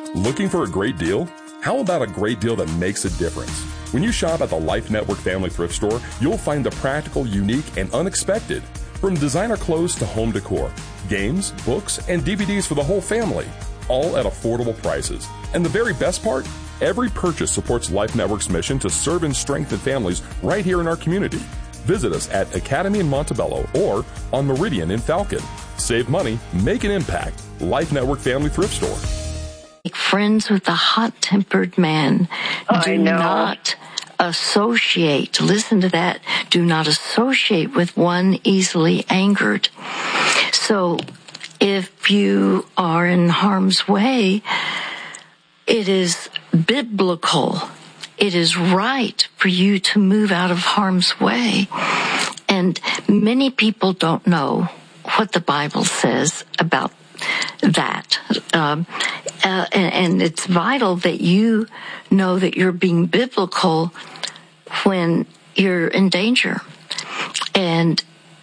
Looking for a great deal? How about a great deal that makes a difference? When you shop at the Life Network Family Thrift Store, you'll find the practical, unique, and unexpected. From designer clothes to home decor, games, books, and DVDs for the whole family, all at affordable prices. And the very best part? Every purchase supports Life Network's mission to serve and strengthen families right here in our community. Visit us at Academy in Montebello or on Meridian in Falcon. Save money, make an impact. Life Network Family Thrift Store. Make friends with a hot-tempered man. Do not associate. Listen to that. Do not associate with one easily angered. So if you are in harm's way, it is biblical. It is right for you to move out of harm's way. And many people don't know what the Bible says about that. And it's vital that you know that you're being biblical when you're in danger. And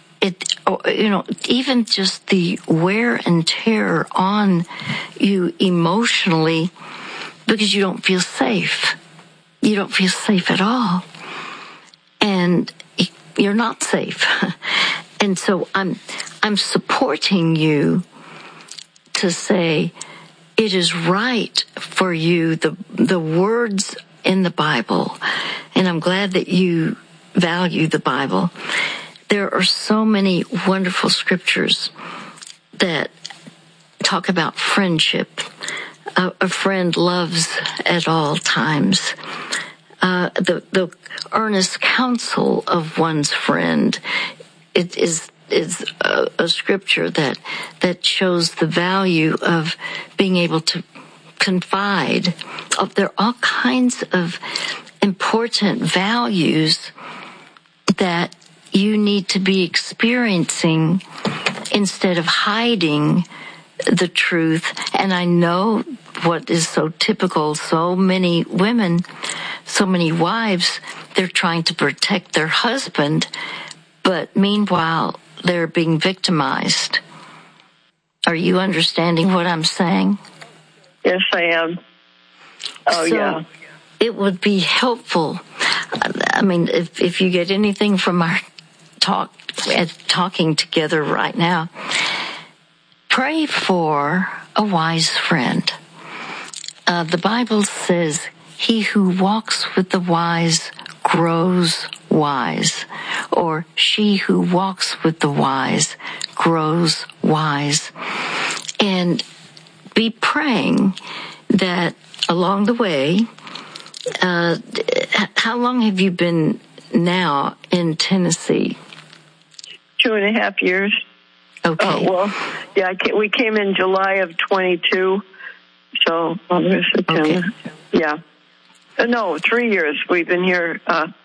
even just the wear and tear on you emotionally because you don't feel safe. You don't feel safe at all. And you're not safe. And so I'm supporting you to say it is right for you, the words in the Bible, and I'm glad that you value the Bible. There are so many wonderful scriptures that talk about friendship. A friend loves at all times. The earnest counsel of one's friend, it is a scripture that shows the value of being able to confide. There are all kinds of important values that you need to be experiencing instead of hiding the truth. And I know what is so typical, so many women, so many wives, they're trying to protect their husband, but meanwhile, they're being victimized. Are you understanding what I'm saying? Yes, I am. Yeah. It would be helpful. I mean, if you get anything from our talking together right now, pray for a wise friend. The Bible says, he who walks with the wise grows wise, or she who walks with the wise grows wise. And be praying that along the way, how long have you been now in Tennessee? 2.5 years. Okay. We came in July of 22, so August, September. Okay. Yeah. No, 3 years. We've been here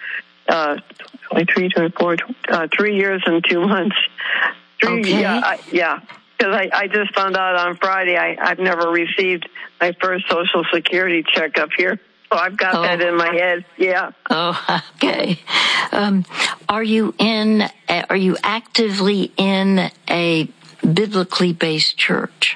23, 24, 3 years and 2 months. Okay. Yeah. Because I just found out on Friday I've never received my first Social Security check up here. So I've got that in my head. Yeah. Oh, okay. Are you actively in a biblically based church?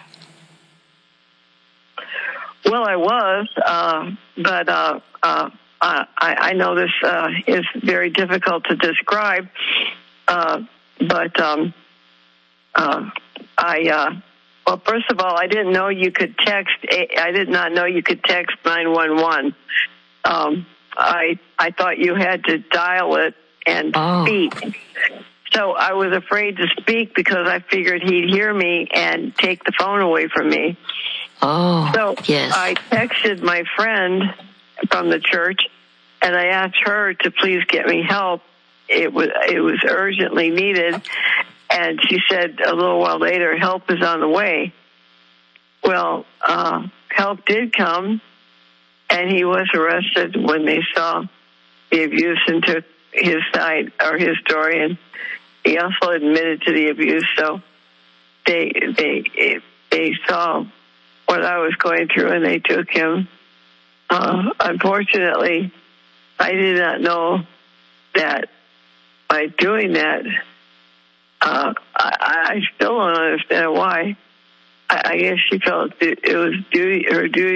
Well, I was, but I know this is very difficult to describe. Well, first of all, I didn't know you could text. I did not know you could text 911. I thought you had to dial it and speak. So I was afraid to speak because I figured he'd hear me and take the phone away from me. So yes. I texted my friend from the church, and I asked her to please get me help. It was urgently needed. And she said a little while later, help is on the way. Well, help did come, and he was arrested when they saw the abuse and took his side or his story, and he also admitted to the abuse. So they saw what I was going through, and they took him. Unfortunately, I did not know that by doing that, I still don't understand why. I guess she felt it was her duty